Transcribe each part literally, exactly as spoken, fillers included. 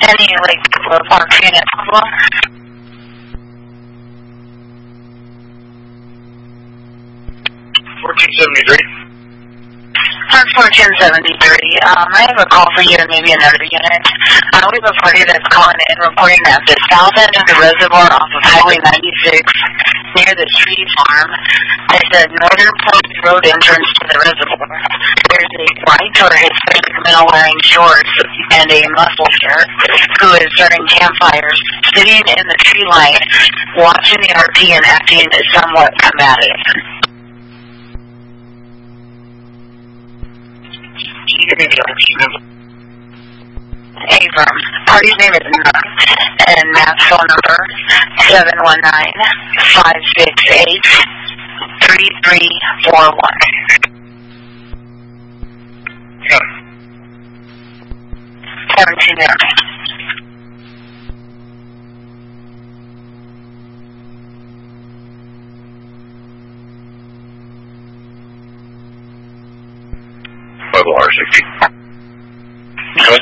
Any, like, Park Phoenix possible? fourteen seventy-three. Park fourteen seventy-three. Um, I have a call for you and maybe another unit. Uh, we have a party that's calling in reporting that the south end of the reservoir off of Highway ninety-six near the tree farm is the northern point road entrance to the reservoir. There's a white or Hispanic male wearing shorts and a muscle shirt who is starting campfires, sitting in the tree line, watching the R P and acting somewhat combative. Abram. Party's name is Matt, and Matt's phone number seven one nine, five six eight, three three four one. Yeah. seventeen minutes. Level R sixty. Good.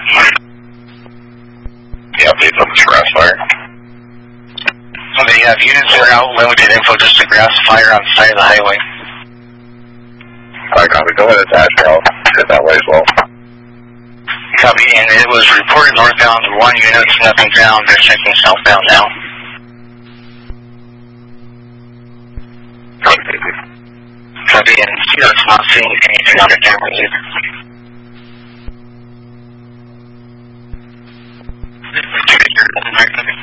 Yeah, updates on the grass fire. So they have units that are out, limited info, just a grass fire on the side of the highway. Alright, copy. Go ahead, attach. I'll head that way as well. Copy, and it was reported northbound, one unit, nothing down, they're checking southbound now. Copy. Copy, and it's not seeing anything on the cameras either. Copy.